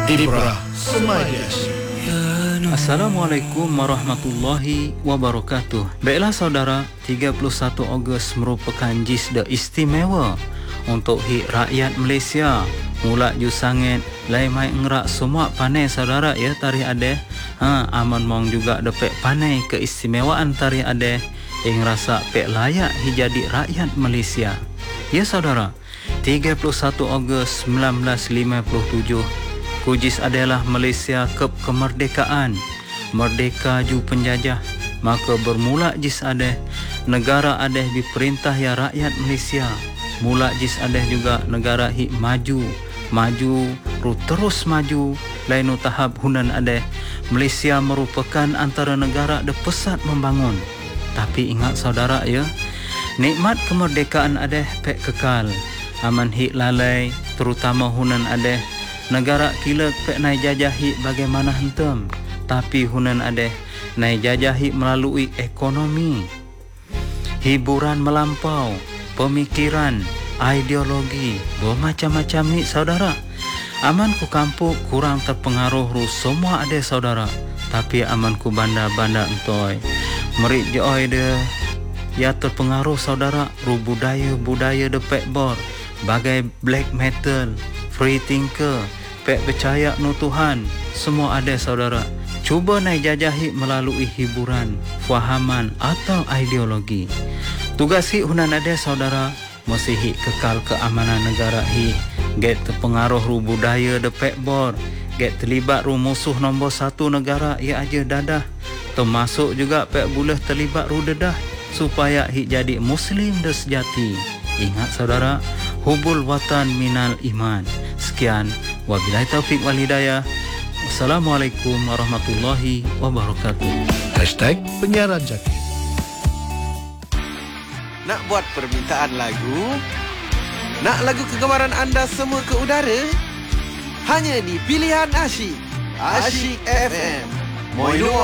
Ibrah Semadi Asyik. Assalamualaikum warahmatullahi wabarakatuh. Baiklah saudara, 31 Ogos merupakan jisda istimewa untuk rakyat Malaysia. Mula ju sangit lai mai ngerak semua panai saudara ya tarikh adeh. Aman mong juga depek panai keistimewaan tarikh adeh yang rasa pek layak jadi rakyat Malaysia. Ya saudara, 31 Ogos 1957 kujis adalah Malaysia kep kemerdekaan. Merdeka ju penjajah, maka bermula jis adeh negara adeh diperintah ya rakyat Malaysia. Mula jis adeh juga negara maju ru terus maju. Lainu tahap hunan adeh Malaysia merupakan antara negara pesat membangun. Tapi ingat saudara ya, nikmat kemerdekaan adeh pek kekal. Aman lalai terutama hunan adeh negara kila pek nai jajahi bagaimana hentem. Tapi hunan adeh nai jajahi melalui ekonomi, hiburan melampau, pemikiran, ideologi, bermacam-macam ni saudara. Aman ku kampung kurang terpengaruh ru semua adeh saudara. Tapi aman ku banda-banda entoy merik joy de ya terpengaruh saudara ru budaya depek bor bagai black metal, free thinker, pek percaya no Tuhan, semua ada saudara. Cuba naik jajahi melalui hiburan, fahaman atau ideologi. Tugas hunan ada saudara, mesti kekal keamanan negara get terpengaruh ru budaya depek bor, get terlibat ru musuh nombor 1 negara ia aja dadah. Termasuk juga pek boleh terlibat ru dedah supaya jadi muslim de sejati. Ingat saudara, hubul watan minal iman. Sekian, wabillahi taufik wal hidayah. Assalamualaikum warahmatullahi wabarakatuh. #penyiaran jaki. Nak buat permintaan lagu? Nak lagu kegemaran anda semua ke udara? Hanya di Pilihan Asyik. Asyik FM. Moino